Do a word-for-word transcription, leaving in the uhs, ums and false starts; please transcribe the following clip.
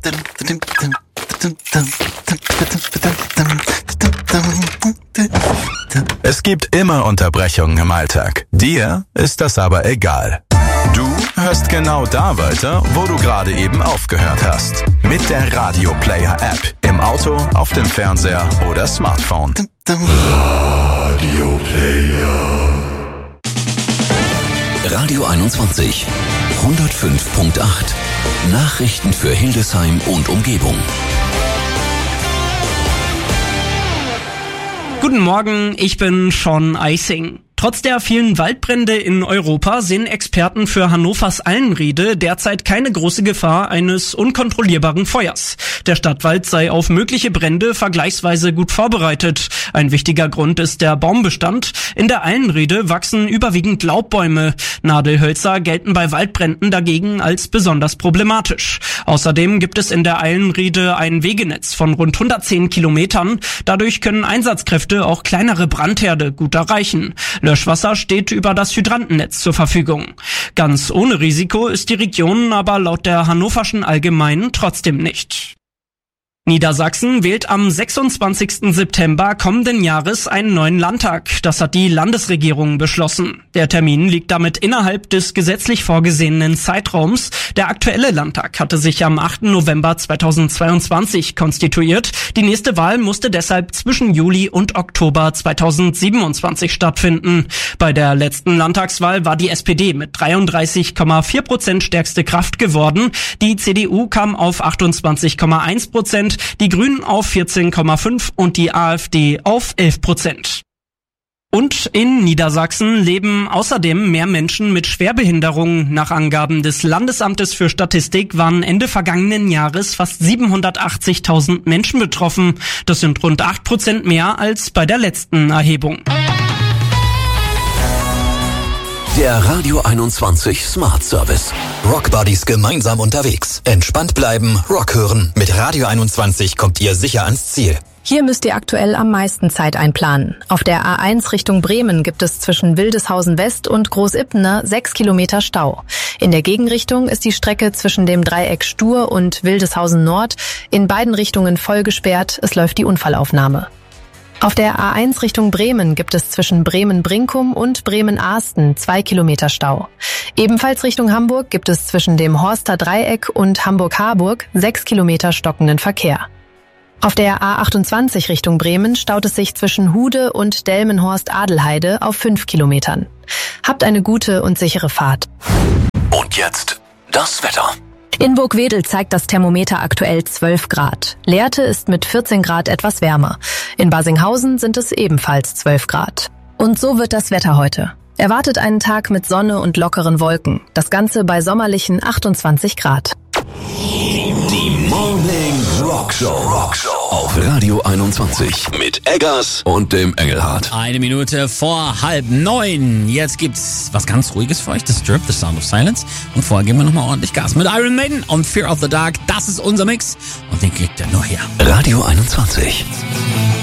Es gibt immer Unterbrechungen im Alltag. Dir ist das aber egal. Du hörst genau da weiter, wo du gerade eben aufgehört hast. Mit der Radio Player App. Im Auto, auf dem Fernseher oder Smartphone. Radio Player. Radio einundzwanzig. hundertfünf Komma acht. Nachrichten für Hildesheim und Umgebung. Guten Morgen, ich bin Sean Eising. Trotz der vielen Waldbrände in Europa sehen Experten für Hannovers Allenriede derzeit keine große Gefahr eines unkontrollierbaren Feuers. Der Stadtwald sei auf mögliche Brände vergleichsweise gut vorbereitet. Ein wichtiger Grund ist der Baumbestand. In der Allenriede wachsen überwiegend Laubbäume. Nadelhölzer gelten bei Waldbränden dagegen als besonders problematisch. Außerdem gibt es in der Allenriede ein Wegenetz von rund hundertzehn Kilometern. Dadurch können Einsatzkräfte auch kleinere Brandherde gut erreichen. Löschwasser steht über das Hydrantennetz zur Verfügung. Ganz ohne Risiko ist die Region aber laut der Hannoverschen Allgemeinen trotzdem nicht. Niedersachsen wählt am sechsundzwanzigsten September kommenden Jahres einen neuen Landtag. Das hat die Landesregierung beschlossen. Der Termin liegt damit innerhalb des gesetzlich vorgesehenen Zeitraums. Der aktuelle Landtag hatte sich am achten November zweitausendzweiundzwanzig konstituiert. Die nächste Wahl musste deshalb zwischen Juli und Oktober zweitausendsiebenundzwanzig stattfinden. Bei der letzten Landtagswahl war die S P D mit dreiunddreißig Komma vier Prozent stärkste Kraft geworden. Die C D U kam auf achtundzwanzig Komma eins Prozent. Die Grünen auf vierzehn Komma fünf und die AfD auf elf Prozent. Und in Niedersachsen leben außerdem mehr Menschen mit Schwerbehinderung. Nach Angaben des Landesamtes für Statistik waren Ende vergangenen Jahres fast siebenhundertachtzigtausend Menschen betroffen. Das sind rund acht Prozent mehr als bei der letzten Erhebung. Der Radio einundzwanzig Smart Service. Rockbuddies gemeinsam unterwegs. Entspannt bleiben, Rock hören. Mit Radio einundzwanzig kommt ihr sicher ans Ziel. Hier müsst ihr aktuell am meisten Zeit einplanen. Auf der A eins Richtung Bremen gibt es zwischen Wildeshausen West und Großippener sechs Kilometer Stau. In der Gegenrichtung ist die Strecke zwischen dem Dreieck Stur und Wildeshausen Nord in beiden Richtungen voll gesperrt. Es läuft die Unfallaufnahme. Auf der A eins Richtung Bremen gibt es zwischen Bremen-Brinkum und Bremen-Ahsten zwei Kilometer Stau. Ebenfalls Richtung Hamburg gibt es zwischen dem Horster Dreieck und Hamburg-Harburg sechs Kilometer stockenden Verkehr. Auf der A achtundzwanzig Richtung Bremen staut es sich zwischen Hude und Delmenhorst-Adelheide auf fünf Kilometern. Habt eine gute und sichere Fahrt. Und jetzt das Wetter. In Burgwedel zeigt das Thermometer aktuell zwölf Grad. Lehrte ist mit vierzehn Grad etwas wärmer. In Basinghausen sind es ebenfalls zwölf Grad. Und so wird das Wetter heute. Erwartet einen Tag mit Sonne und lockeren Wolken. Das Ganze bei sommerlichen achtundzwanzig Grad. Die Morning Rock Show. Rock Show auf Radio einundzwanzig mit Eggers und dem Engelhardt. Eine Minute vor halb neun. Jetzt gibt's was ganz Ruhiges für euch. Das Strip, The Sound of Silence. Und vorher geben wir nochmal ordentlich Gas mit Iron Maiden und Fear of the Dark. Das ist unser Mix. Und den kriegt ihr nur hier. Radio einundzwanzig.